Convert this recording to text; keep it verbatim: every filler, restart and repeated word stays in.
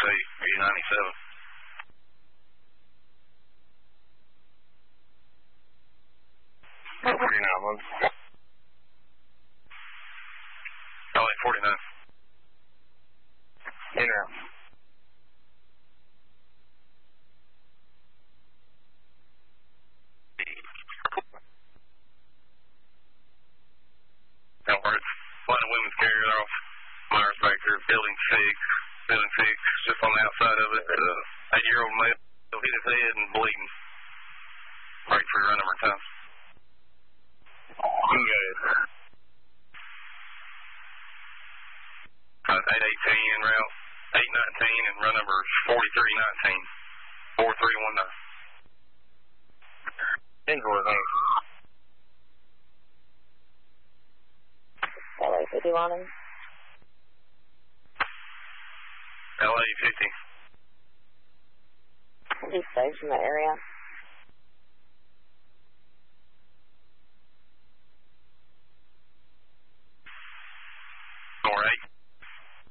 eight, eight ninety-seven. forty-nine, one. L A forty-nine. In and out. Don't worry. Line of women's carrier off Myers Baker, building six. Building six, just on the outside of it. Uh, eight-year-old male hit his head and bleeding. Right for run number ten. Good. Uh, eight eighteen route, eight nineteen, and run number forty-three nineteen. four three one nine. Indoor zone. L A fifty-one. L A fifty. He's safe in the area.